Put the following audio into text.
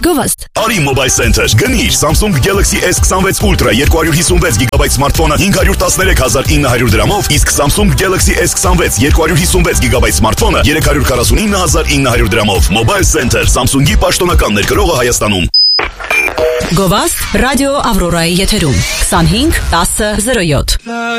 Գովաստ։ Արի Mobile Center, գնիր Samsung Galaxy S26 Ultra 256 GB սմարթֆոնը 513,900 դրամով, իսկ Samsung Galaxy S26 256 GB սմարթֆոնը 349,900 դրամով։ Mobile Center, Samsung-ի պաշտոնական ներկրողը Հայաստանում։ Գովաստ ռադիո Ավրորայի եթերում 25 10 07